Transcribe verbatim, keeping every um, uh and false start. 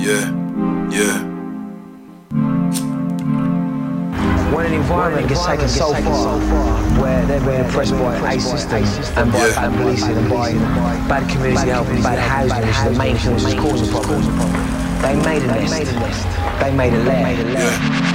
yeah, yeah. When an environment gets taken so far where they're being oppressed by a system and by bad policing and by bad community health and bad housing, which is the main thing which is causing problems, they made a nest. They made a lair. Yeah.